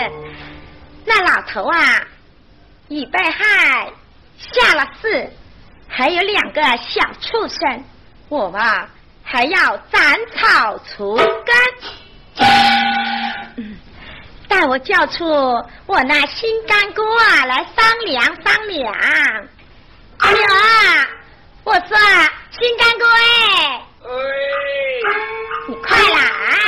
那老头啊，已被害下了市，还有2个小畜生，我嘛还要斩草除根。待我叫出我那新干哥啊来商量商量。哎呀，我说新干哥你快来！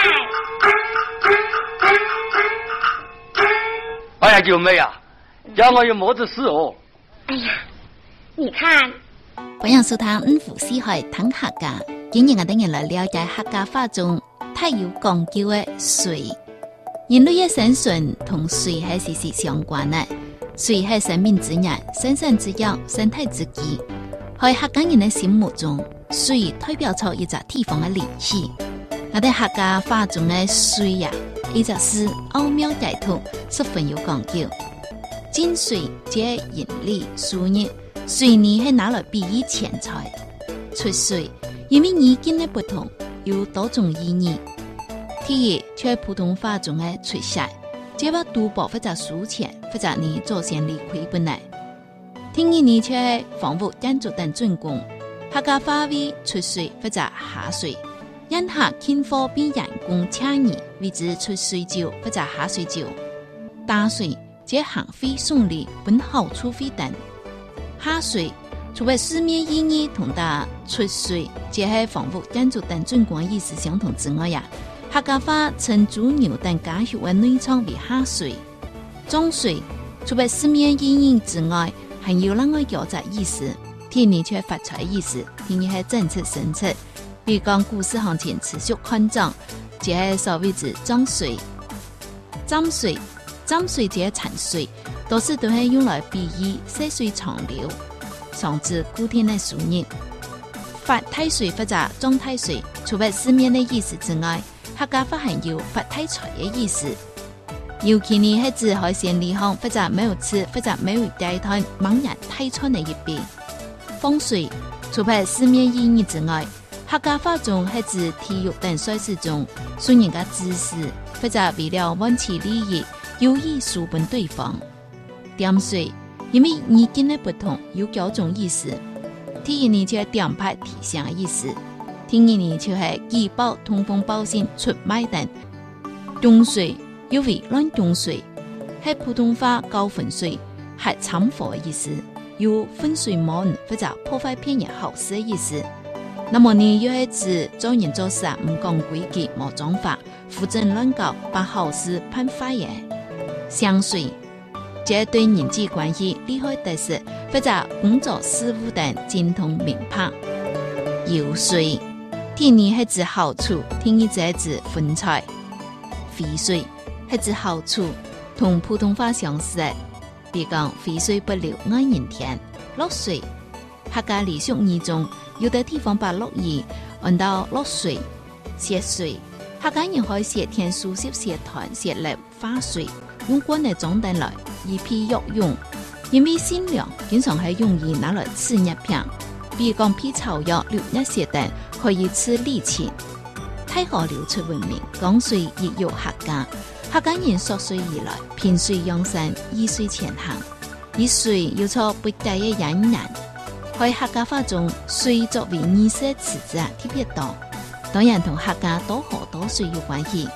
哎呀，九妹啊，叫我有么子事哦？ 哎呀，你看， 欢迎收听五湖四海谈客家。今日我哋来了解客家话中太有讲究的水。人类嘅生存同水系息息相关嘅，水系生命之源、生产之药、生态之基。喺客家人嘅心目中，水代表出一个地方嘅灵气。我哋客家话中嘅水呀，一直是奥妙解脱，十分有讲究。井水即引力、输入，水泥系拿来比喻钱财。出水，因为意境嘅不同，有多种意义。第一，在普通话中的出世，即把赌博或者输钱，或者你做先理亏本来。第二呢，却房屋建筑等准工，客家话为出水或者下水。因下天火比人工请你，为之出水酒或者下水酒。打水即行费送礼本好处费等。下水除了字面意义同大出水即系房屋建筑等准工意思相同之外呀。客家话称猪牛等家畜的内脏为下水。装水除了字面意义之外，还有另外交杂意思。第二却发财意思，第二是政策政策。比如讲股市行情持续看涨，即系所谓之涨水。涨水即系产水，多数都是用来比喻细水长流，防止固定的输入。发太水或者涨太水，除了字面的意思之外，客家话还有发太财的意思。尤其呢是指海鲜利行或者没有吃或者没有带摊猛然太穿的一边。风水除了字面意义之外，客家话中是指体育等赛事中损人的姿势，或者为了挽起利益，有意输本对方。点水因为意境的不同，有多种意思。第一呢，就是点牌提醒的意思；第二呢，就是举报、通风报信、出卖等。用水又为乱用水，是普通话高分水，是掺和的意思，有分水门或者破坏骗人好事的意思。那么呢，又是指做人做事唔讲规矩、冇章法、胡整乱搞，把好事判坏嘅。相水，即对人际关系利害得失或者工作事务等精通明白。游水，第二是指好处，第二是指分财。肥水是指好处，同普通话相似嘅，比如讲肥水不流外人田。落水，客家俚俗语中，有的地方把落叶按到落水、泄水，客家人可以写天书、写团、写粒、花水，用棍嚟装弹来，以批药用。因为善良，经常係容易拿来吃一片，比如讲批草药、留一些等，可以吃利钱。太河流出文明，江水亦有客家。客家人溯水而来，偏水养生，以水前行。以水要出不計嘅引人，喺客家話中，水作為儀式詞子特別多，當然同客家多河多水有關係。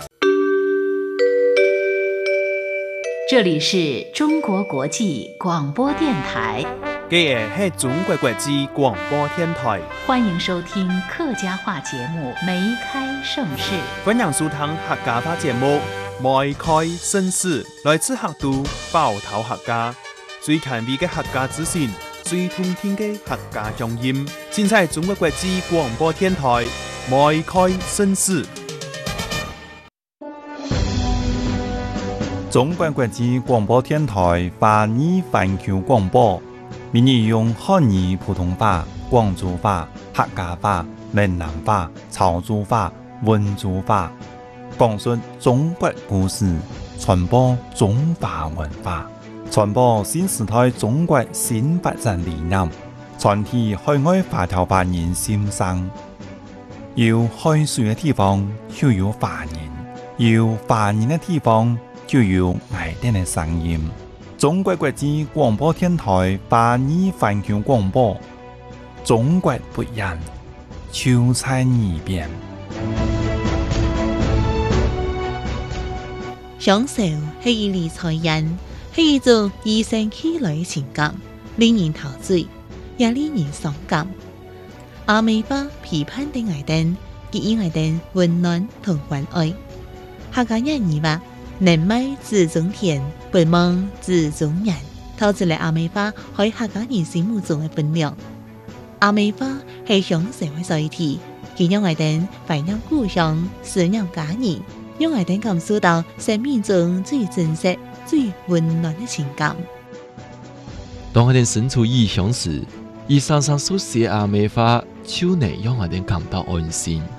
这里是中国国际广播电台， 这个是中国国际广播电台， 欢迎收听客家话节目《梅开盛世》。 欢迎收听客家话节目《梅开盛世》，来自客都包头客家。最近微嘅客家资讯，最通听嘅客家乡音，现在中国国际广播电台梅开盛世。 中国国际广播电台华语环球广播，闽语用汉语、普通话、广州话、客家话、闽南话、潮州话、温州话，讲述中国故事，传播中华文化。传播新时代中国新发展理念，传递海外华侨华人心声。有海水嘅地方就有华人， 有华人的地方就有我哋的聲音。中國國際廣播電台華語環球廣播，中國不一樣，就在耳邊。 享受係一類財人，係一種與生俱來嘅情感，令人陶醉，也令人傷感。阿美花批判的愛燈，給予愛燈溫暖同關愛。客家人語話：能賣自種田，不忘自種人，透出嚟阿美花喺客家人心目中嘅分量。阿美花係享社會在地，佢讓愛燈懷念故鄉，思念家人，讓愛燈感受到生命中最真實、最溫暖嘅情感。 當我哋身處異鄉時，伊常常所寫阿美花，就能讓我哋感到安心。